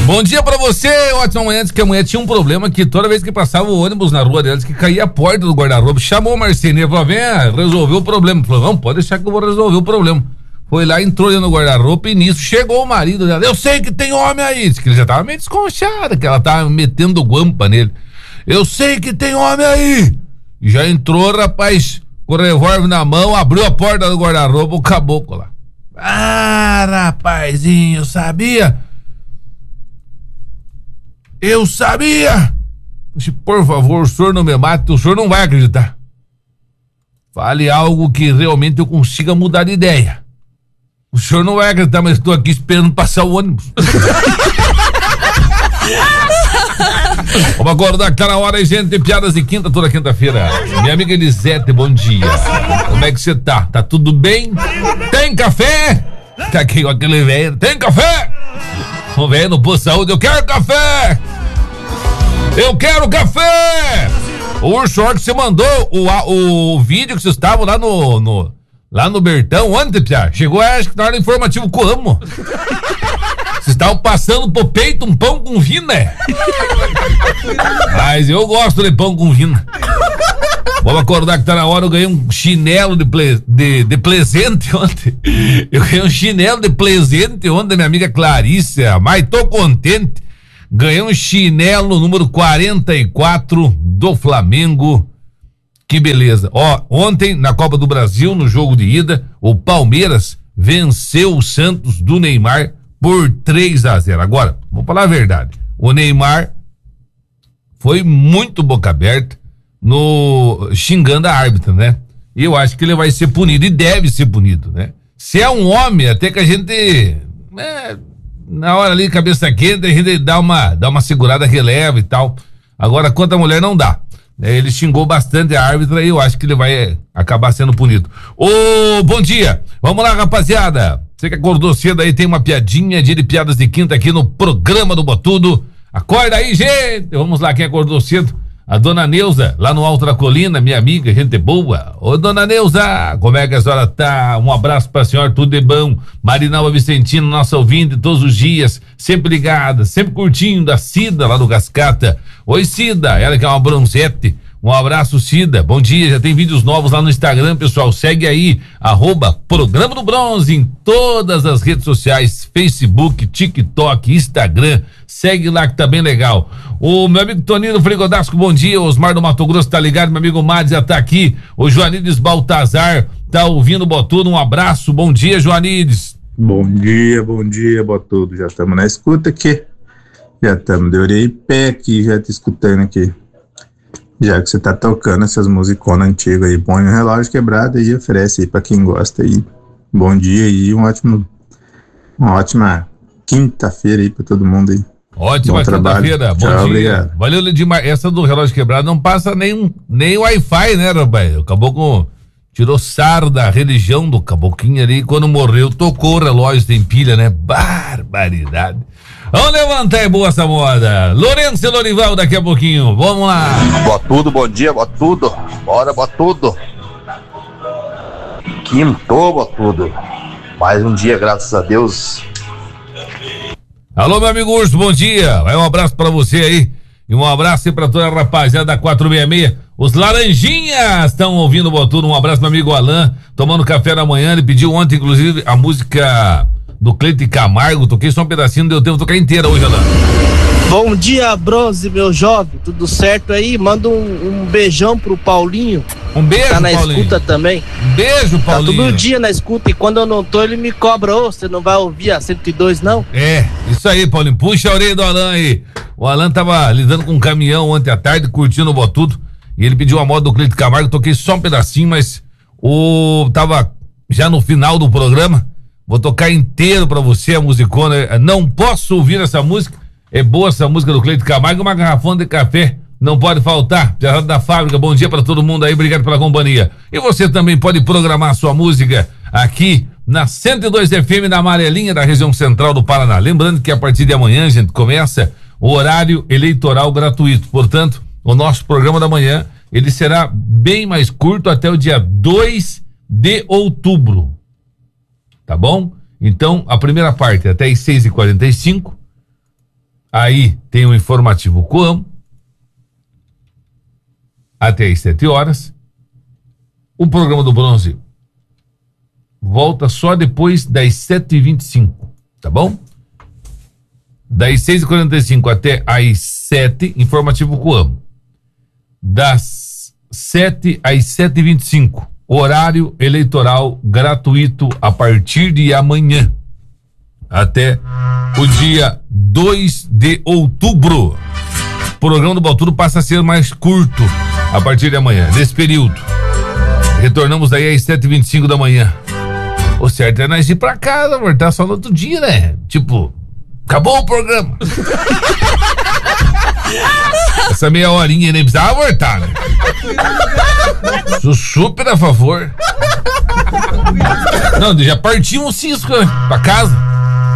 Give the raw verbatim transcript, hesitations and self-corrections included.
Bom dia pra você, ótima manhã. Diz que a mulher tinha um problema que toda vez que passava o ônibus na rua deles, que caía a porta do guarda-roupa. Chamou o marceneiro, falou, vem resolver o problema. Falou, não, pode deixar que eu vou resolver o problema. Foi lá, entrou no guarda-roupa e nisso chegou o marido dela. Eu sei que tem homem aí. Diz que ele já tava meio desconfiado, que ela tava metendo guampa nele. Eu sei que tem homem aí. E já entrou, rapaz, com o revólver na mão, abriu a porta do guarda-roupa, o caboclo lá. Ah, rapazinho, sabia? Eu sabia! Por favor, o senhor não me mate, o senhor não vai acreditar. Fale algo que realmente eu consiga mudar de ideia. O senhor não vai acreditar, mas estou aqui esperando passar o ônibus. Vamos acordar que tá na hora, hein, gente? Tem piadas de quinta, toda quinta-feira. Minha amiga Elisete, bom dia. Como é que você tá? Tá tudo bem? Tem café? Tá aqui com aquele velho. Tem café? O velho no posto de saúde, eu quero café! Eu quero café! O Urso que você mandou o, o vídeo que vocês estavam lá no, no lá no Bertão ontem, Pia. Chegou, acho que na hora do informativo com o amo. Vocês estavam passando pro peito um pão com vina. Mas eu gosto de pão com vina. Vamos acordar que tá na hora. Eu ganhei um chinelo de, ple, de, de presente ontem. Eu ganhei um chinelo de presente ontem da minha amiga Clarícia. Mas tô contente. Ganhei um chinelo número quarenta e quatro do Flamengo. Que beleza. Ó, ontem na Copa do Brasil, no jogo de ida, o Palmeiras venceu o Santos do Neymar por três a zero. Agora, vamos falar a verdade. O Neymar foi muito boca aberta no xingando a árbitra, né? E eu acho que ele vai ser punido e deve ser punido, né? Se é um homem, até que a gente é, na hora ali, cabeça quente, a gente dá uma, dá uma segurada, releva e tal. Agora, quanto a mulher, não dá. Ele xingou bastante a árbitra e eu acho que ele vai acabar sendo punido. Ô, bom dia! Vamos lá, rapaziada! Você que acordou cedo aí, tem uma piadinha, dia de piadas de quinta aqui no programa do Botudo. Acorda aí, gente! Vamos lá, quem acordou cedo? A dona Neuza, lá no Alto da Colina, minha amiga, gente boa. Ô, dona Neuza, como é que a senhora tá? Um abraço pra senhora, tudo de bom. Marinalva Vicentino, nossa ouvinte todos os dias, sempre ligada, sempre curtindo. A Cida, lá do Cascata. Oi, Cida, ela que é uma bronzete. Um abraço, Cida. Bom dia, já tem vídeos novos lá no Instagram, pessoal. Segue aí, arroba Programa do Bronze em todas as redes sociais, Facebook, TikTok, Instagram. Segue lá que tá bem legal. O meu amigo Toninho do Frigodasco, bom dia. Osmar do Mato Grosso tá ligado, meu amigo Mades já tá aqui. O Joanides Baltazar tá ouvindo o Botudo. Um abraço, bom dia, Joanides. Bom dia, bom dia, Botudo. Já estamos na escuta aqui. Já estamos de orelha e pé aqui, já te escutando aqui. Já que você tá tocando essas musiconas antigas aí, põe um relógio quebrado e oferece aí pra quem gosta aí. Bom dia e um ótimo, uma ótima quinta-feira aí pra todo mundo aí. Ótima quinta-feira, bom Tchau, dia. Obrigado. Valeu, Lidimar. Essa do relógio quebrado não passa nem, nem Wi-Fi, né, rapaz? O caboclo tirou sarro da religião do caboclinho ali, quando morreu, tocou o relógio, tem pilha, né? Barbaridade. Vamos levantar e boa essa moda. Lourenço e Lorival daqui a pouquinho. Vamos lá. Botudo, bom dia, Botudo. Bora, Botudo. Quintou, Botudo. Mais um dia, graças a Deus. Alô, meu amigo Urso, bom dia. Vai um abraço pra você aí. E um abraço aí pra toda a rapaziada da quatrocentos e sessenta e seis. Os Laranjinhas estão ouvindo o Botudo. Um abraço, meu amigo Alan, tomando café da manhã. Ele pediu ontem, inclusive, a música do Cleiton Camargo. Toquei só um pedacinho, não deu tempo de tocar inteira hoje, Alan. Bom dia, Bronze, meu jovem. Tudo certo aí? Manda um, um beijão pro Paulinho. Um beijo, tá na Paulinho. escuta também. Um beijo, Paulinho. Tá todo dia na escuta e quando eu não tô, ele me cobra. Ô, você não vai ouvir a cento e dois, não? É, isso aí, Paulinho. Puxa a orelha do Alan aí. O Alan tava lidando com um caminhão ontem à tarde, curtindo o Botudo. E ele pediu a moda do Cleiton Camargo. Toquei só um pedacinho, mas o tava já no final do programa. Vou tocar inteiro pra você a musicona. Não posso ouvir essa música. É boa essa música do Cleiton Camargo. Uma garrafona de café não pode faltar. Já da fábrica, bom dia pra todo mundo aí. Obrigado pela companhia. E você também pode programar sua música aqui na cento e dois F M da Amarelinha, da região central do Paraná. Lembrando que a partir de amanhã, gente, começa o horário eleitoral gratuito. Portanto, o nosso programa da manhã, ele será bem mais curto até o dia dois de outubro. Tá bom? Então, a primeira parte até às seis e quarenta e cinco, Aí tem o informativo Coamo, até às sete horas. O programa do Bronze volta só depois das sete e vinte e cinco, tá bom? Das seis e quarenta e cinco até às sete, informativo Coamo. Das sete às sete e vinte e cinco, horário eleitoral gratuito a partir de amanhã até o dia dois de outubro. O programa do Baltudo passa a ser mais curto a partir de amanhã, nesse período. Retornamos daí às sete e vinte e cinco da manhã. O certo é nós ir pra casa, voltar só no outro dia, né? Tipo, acabou o programa. Essa meia horinha nem precisava voltar, né? Sou super a favor. Não, já partiu um cisco, né? Pra casa.